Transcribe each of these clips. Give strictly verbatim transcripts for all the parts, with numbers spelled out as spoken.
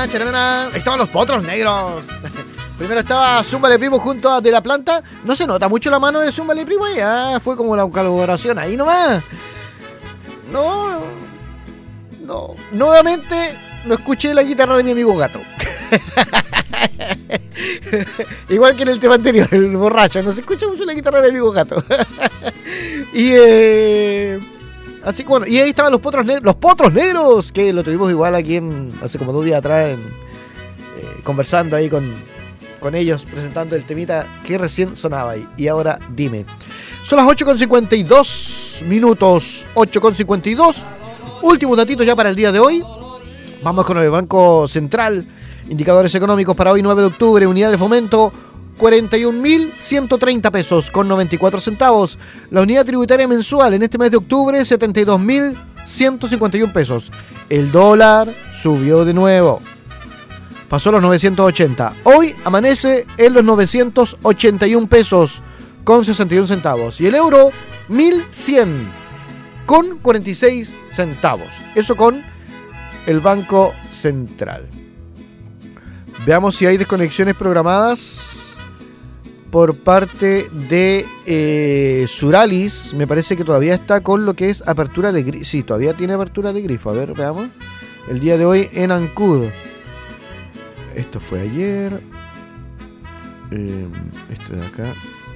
charana, charana. Estaban los Potros Negros. Primero estaba Zúmbale Primo junto a De La Planta. No se nota mucho la mano de Zúmbale Primo ahí. Ah, fue como la colaboración ahí nomás. No, no. Nuevamente no escuché la guitarra de mi amigo Gato. Igual que en el tema anterior, el borracho. No se escucha mucho la guitarra de mi amigo Gato. Y eh... así que bueno, y ahí estaban los potros negros, los potros negros, que lo tuvimos igual aquí en, hace como dos días atrás, en, eh, conversando ahí con, con ellos, presentando el temita que recién sonaba ahí. Y ahora dime. Son las ocho con cincuenta y dos minutos, ocho con cincuenta y dos. Últimos datitos ya para el día de hoy. Vamos con el Banco Central. Indicadores económicos para hoy, nueve de octubre, unidad de fomento cuarenta y un mil ciento treinta pesos con noventa y cuatro centavos. La unidad tributaria mensual en este mes de octubre, setenta y dos mil ciento cincuenta y un pesos. El dólar subió de nuevo. Pasó a los novecientos ochenta. Hoy amanece en los novecientos ochenta y un pesos con sesenta y un centavos. Y el euro, mil cien con cuarenta y seis centavos. Eso con el Banco Central. Veamos si hay desconexiones programadas por parte de eh, Suralis. Me parece que todavía está con lo que es apertura de grifo. Sí, todavía tiene apertura de grifo. A ver, veamos. El día de hoy en Ancud. Esto fue ayer. Eh, esto de acá.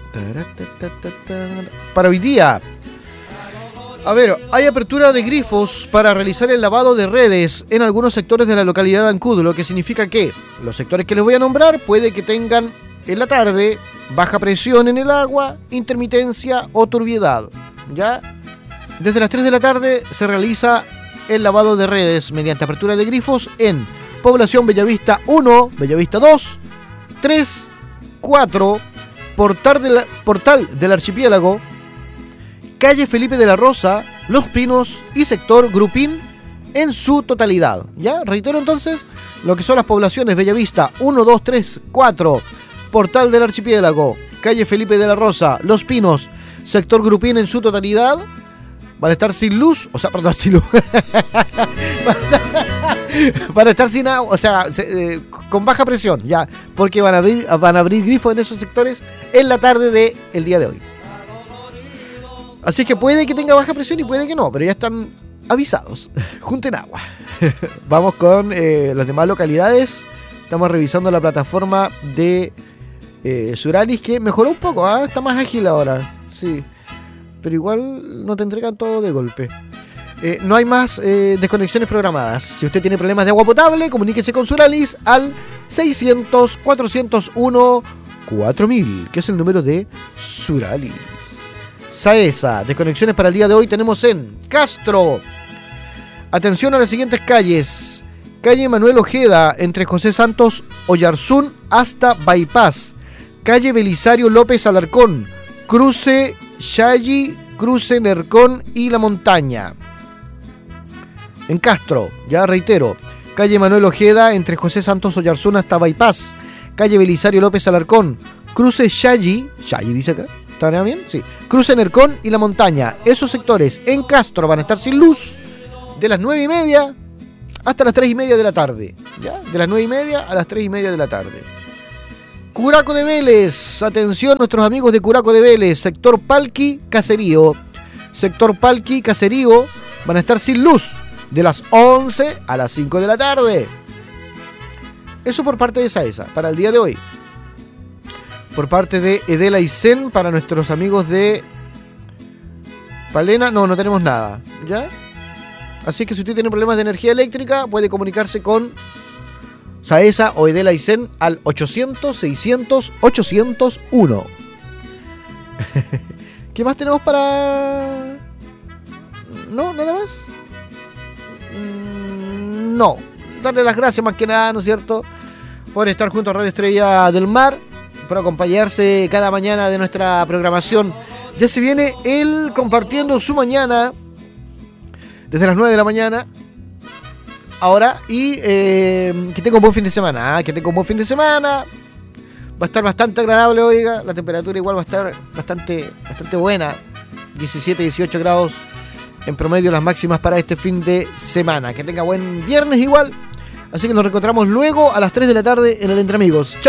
Para hoy día. A ver, hay apertura de grifos para realizar el lavado de redes en algunos sectores de la localidad de Ancud, lo que significa que los sectores que les voy a nombrar puede que tengan en la tarde baja presión en el agua, intermitencia o turbiedad. ¿Ya? Desde las tres de la tarde se realiza el lavado de redes mediante apertura de grifos en Población Bellavista uno, Bellavista dos, tres, cuatro, Portal, de la, Portal del Archipiélago, Calle Felipe de la Rosa, Los Pinos y sector Grupín en su totalidad. ¿Ya? Reitero entonces lo que son las poblaciones Bellavista uno, dos, tres, cuatro, Portal del Archipiélago, Calle Felipe de la Rosa, Los Pinos, sector Grupín en su totalidad. Van a estar sin luz, o sea, perdón, sin luz. Van a estar sin agua, o sea, se, eh, con baja presión, ya, porque van a abrir, van a abrir grifos en esos sectores en la tarde del día de hoy. Así que puede que tenga baja presión y puede que no, pero ya están avisados. Junten agua. Vamos con eh, las demás localidades. Estamos revisando la plataforma de eh, Suralis, que mejoró un poco, ¿eh? Está más ágil ahora. Sí, pero igual no te entregan todo de golpe. Eh, no hay más eh, desconexiones programadas. Si usted tiene problemas de agua potable, comuníquese con Suralis al seiscientos, cuatrocientos uno, cuatro mil, que es el número de Suralis. Saesa, desconexiones para el día de hoy tenemos en Castro. Atención a las siguientes calles. Calle Manuel Ojeda, entre José Santos Oyarzún hasta Bypass. Calle Belisario López Alarcón, cruce Yayi, cruce Nercón y La Montaña. En Castro, ya reitero, calle Manuel Ojeda, entre José Santos Oyarzún hasta Bypass. Calle Belisario López Alarcón, cruce Yayi, Yayi dice acá. ¿Está bien? Sí. Cruce Nercón y La Montaña. Esos sectores en Castro van a estar sin luz de las nueve y media hasta las tres y media de la tarde. ¿Ya? De las nueve y media a las tres y media de la tarde. Curaco de Vélez. Atención, nuestros amigos de Curaco de Vélez. Sector Palqui, Caserío. Sector Palqui, Caserío van a estar sin luz de las once a las cinco de la tarde. Eso por parte de Saesa para el día de hoy. Por parte de Edela y Zen para nuestros amigos de Palena, no, no tenemos nada, ¿ya? Así que si usted tiene problemas de energía eléctrica, puede comunicarse con Saesa o Edela y Zen al ochocientos, seiscientos, ochocientos uno. ¿Qué más tenemos para...? ¿No? ¿Nada más? No. Darle las gracias más que nada, ¿no es cierto?, por estar junto a Radio Estrella del Mar, por acompañarse cada mañana de nuestra programación. Ya se viene él compartiendo su mañana desde las nueve de la mañana ahora, y eh, que tenga un buen fin de semana, ¿eh? que tenga un buen fin de semana. Va a estar bastante agradable, oiga, la temperatura igual va a estar bastante, bastante buena, diecisiete, dieciocho grados en promedio las máximas para este fin de semana. Que tenga buen viernes igual. Así que nos reencontramos luego a las tres de la tarde en el Entre Amigos. Chau.